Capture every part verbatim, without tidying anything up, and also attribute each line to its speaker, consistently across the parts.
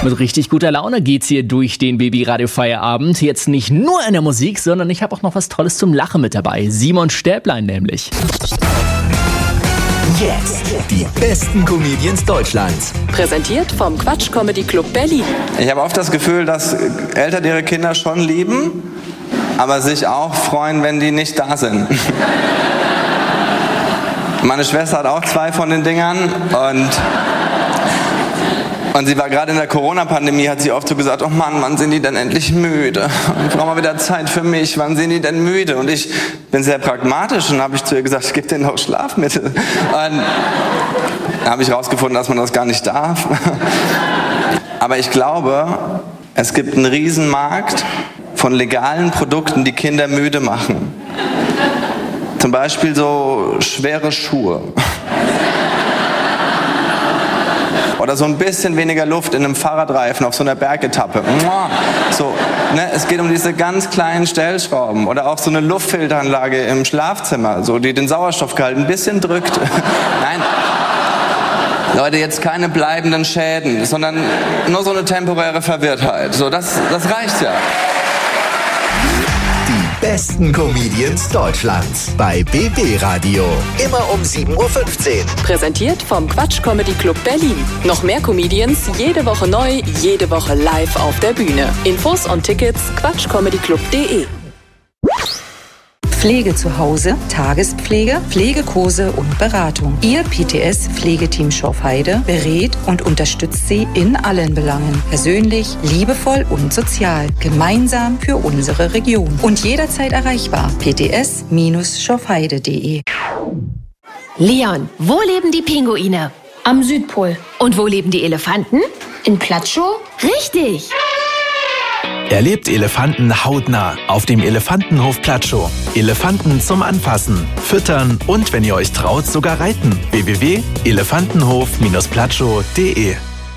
Speaker 1: Mit richtig guter Laune geht's hier durch den Baby-Radio-Feierabend. Jetzt nicht nur in der Musik, sondern ich habe auch noch was Tolles zum Lachen mit dabei. Simon Stäblein nämlich.
Speaker 2: Jetzt die besten Comedians Deutschlands.
Speaker 3: Präsentiert vom Quatsch Comedy Club Berlin.
Speaker 4: Ich habe oft das Gefühl, dass Eltern ihre Kinder schon lieben, aber sich auch freuen, wenn die nicht da sind. Meine Schwester hat auch zwei von den Dingern und... Und sie war gerade in der Corona-Pandemie, hat sie oft so gesagt, oh Mann, wann sind die denn endlich müde? Ich brauche mal wieder Zeit für mich, wann sind die denn müde? Und ich bin sehr pragmatisch und habe ich zu ihr gesagt, ich gebe denen auch Schlafmittel. Und da habe ich rausgefunden, dass man das gar nicht darf. Aber ich glaube, es gibt einen Riesenmarkt von legalen Produkten, die Kinder müde machen. Zum Beispiel so schwere Schuhe. Oder so ein bisschen weniger Luft in einem Fahrradreifen auf so einer Bergetappe. So, ne, es geht um diese ganz kleinen Stellschrauben. Oder auch so eine Luftfilteranlage im Schlafzimmer, so, die den Sauerstoffgehalt ein bisschen drückt. Nein, Leute, jetzt keine bleibenden Schäden, sondern nur so eine temporäre Verwirrtheit. So, das, das reicht ja.
Speaker 2: Die besten Comedians Deutschlands bei B B Radio. Immer um sieben Uhr fünfzehn.
Speaker 3: Präsentiert vom Quatsch Comedy Club Berlin. Noch mehr Comedians, jede Woche neu, jede Woche live auf der Bühne. Infos und Tickets quatschcomedyclub punkt de.
Speaker 5: Pflege zu Hause, Tagespflege, Pflegekurse und Beratung. Ihr P T S-Pflegeteam Schorfheide berät und unterstützt Sie in allen Belangen. Persönlich, liebevoll und sozial. Gemeinsam für unsere Region. Und jederzeit erreichbar. p t s schorfheide punkt de.
Speaker 6: Leon, wo leben die Pinguine?
Speaker 7: Am Südpol.
Speaker 6: Und wo leben die Elefanten?
Speaker 7: In Platschow?
Speaker 6: Richtig!
Speaker 8: Erlebt Elefanten hautnah auf dem Elefantenhof Platschow. Elefanten zum Anfassen, Füttern und, wenn ihr euch traut, sogar reiten. w w w punkt elefantenhof platschow punkt de.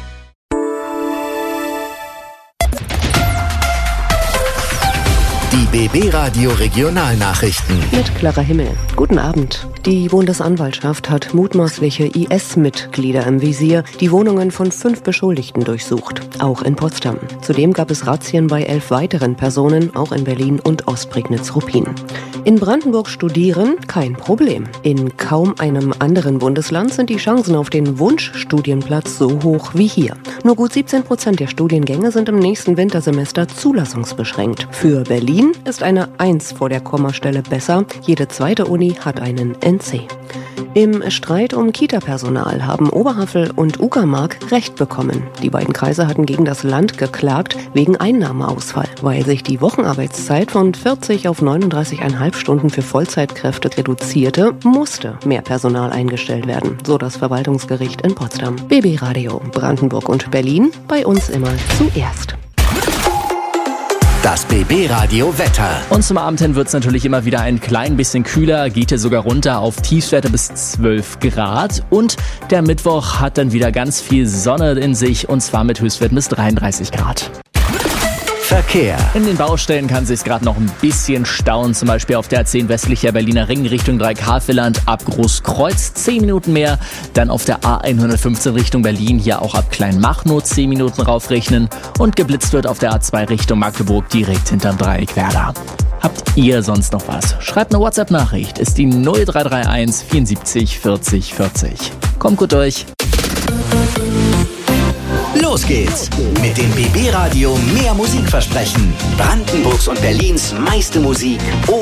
Speaker 2: Die B B Radio Regionalnachrichten.
Speaker 9: Mit Clara Himmel. Guten Abend. Die Bundesanwaltschaft hat mutmaßliche I S-Mitglieder im Visier, die Wohnungen von fünf Beschuldigten durchsucht, auch in Potsdam. Zudem gab es Razzien bei elf weiteren Personen, auch in Berlin und Ostprignitz-Ruppin. In Brandenburg studieren, kein Problem. In kaum einem anderen Bundesland sind die Chancen auf den Wunschstudienplatz so hoch wie hier. Nur gut siebzehn Prozent der Studiengänge sind im nächsten Wintersemester zulassungsbeschränkt. Für Berlin ist eine eins vor der Kommastelle besser. Jede zweite Uni hat einen N C. Im Streit um Kita-Personal haben Oberhavel und Uckermark Recht bekommen. Die beiden Kreise hatten gegen das Land geklagt wegen Einnahmeausfall. Weil sich die Wochenarbeitszeit von vierzig auf neununddreißig Komma fünf Stunden für Vollzeitkräfte reduzierte, musste mehr Personal eingestellt werden, so das Verwaltungsgericht in Potsdam. B B Radio, Brandenburg und Berlin, bei uns immer zuerst.
Speaker 2: Das B B Radio Wetter.
Speaker 1: Und zum Abend hin wird es natürlich immer wieder ein klein bisschen kühler, geht hier sogar runter auf Tiefstwerte bis zwölf Grad. Und der Mittwoch hat dann wieder ganz viel Sonne in sich, und zwar mit Höchstwerten bis dreiunddreißig Grad.
Speaker 2: Verkehr.
Speaker 1: In den Baustellen kann es sich gerade noch ein bisschen stauen, zum Beispiel auf der A zehn westlicher Berliner Ring Richtung Dreikarfeland ab Großkreuz zehn Minuten mehr, dann auf der A hundertfünfzehn Richtung Berlin hier auch ab Kleinmachnow zehn Minuten raufrechnen, und geblitzt wird auf der A zwei Richtung Magdeburg direkt hinterm Dreieck Werder. Habt ihr sonst noch was? Schreibt eine WhatsApp-Nachricht, ist die null drei drei eins vierundsiebzig vierzig vierzig. Kommt gut durch.
Speaker 2: Los geht's mit dem B B Radio mehr Musikversprechen. Brandenburgs und Berlins meiste Musik.